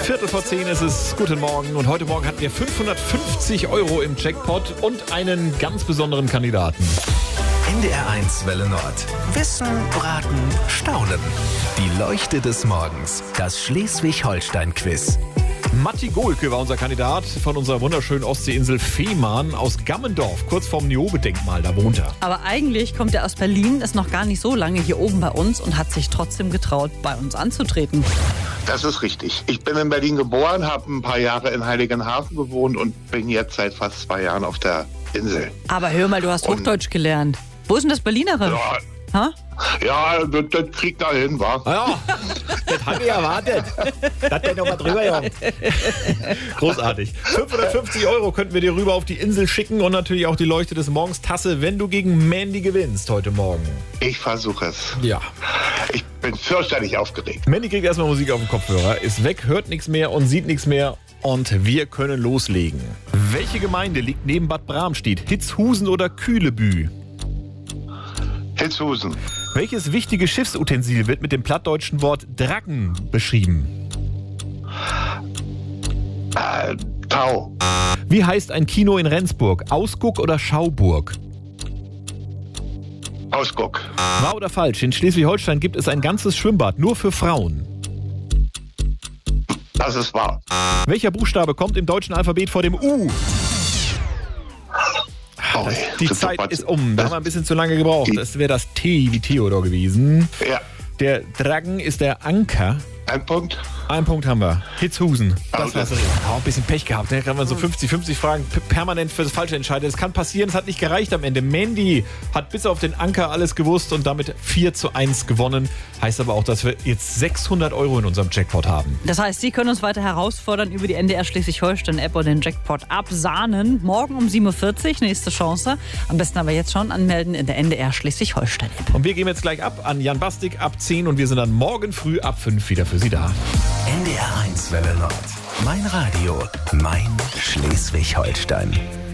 9:15 ist es. Guten Morgen. Und heute Morgen hatten wir 550 € im Jackpot und einen ganz besonderen Kandidaten. NDR1 Welle Nord. Wissen, Raten, Staunen. Die Leuchte des Morgens. Das Schleswig-Holstein-Quiz. Matti Gohlke war unser Kandidat von unserer wunderschönen Ostseeinsel Fehmarn aus Gammendorf, kurz vorm Niobe-Denkmal, da wohnt er. Aber eigentlich kommt er aus Berlin, ist noch gar nicht so lange hier oben bei uns und hat sich trotzdem getraut, bei uns anzutreten. Das ist richtig. Ich bin in Berlin geboren, habe ein paar Jahre in Heiligenhafen gewohnt und bin jetzt seit fast 2 Jahren auf der Insel. Aber hör mal, du hast Hochdeutsch gelernt. Wo ist denn das Berlinerisch? Ha? Ja, das kriegt er hin, wa? Ja, das habe ich erwartet. Das denn nochmal drüber, Jungs. Großartig. 550 € könnten wir dir rüber auf die Insel schicken und natürlich auch die Leuchte des Morgens Tasse, wenn du gegen Mandy gewinnst heute Morgen. Ich versuche es. Ja. Ich bin fürchterlich aufgeregt. Mandy kriegt erstmal Musik auf den Kopfhörer, ist weg, hört nichts mehr und sieht nichts mehr. Und wir können loslegen. Welche Gemeinde liegt neben Bad Bramstedt? Hitzhusen oder Kühlebü? Hitzhusen. Welches wichtige Schiffsutensil wird mit dem plattdeutschen Wort Dracken beschrieben? Tau. Wie heißt ein Kino in Rendsburg? Ausguck oder Schauburg? Ausguck. Wahr oder falsch? In Schleswig-Holstein gibt es ein ganzes Schwimmbad nur für Frauen. Das ist wahr. Welcher Buchstabe kommt im deutschen Alphabet vor dem U? Die Zeit ist um. Da haben wir ein bisschen zu lange gebraucht. Das wäre das T wie Theodor gewesen. Ja. Der Drachen ist der Anker. Ein Punkt. Einen Punkt haben wir. Hitzhusen. Das Okay. war's. Ein bisschen Pech gehabt. Da kann man so 50 Fragen permanent für das Falsche entscheiden. Das kann passieren. Es hat nicht gereicht am Ende. Mandy hat bis auf den Anker alles gewusst und damit 4:1 gewonnen. Heißt aber auch, dass wir jetzt 600 € in unserem Jackpot haben. Das heißt, Sie können uns weiter herausfordern über die NDR Schleswig-Holstein-App und den Jackpot absahnen. Morgen um 7:40 Uhr, nächste Chance. Am besten aber jetzt schon anmelden in der NDR Schleswig-Holstein-App. Und wir gehen jetzt gleich ab an Jan Bastik ab 10 und wir sind dann morgen früh ab 5 wieder für Sie da. NDR1 Welle Nord. Mein Radio, mein Schleswig-Holstein.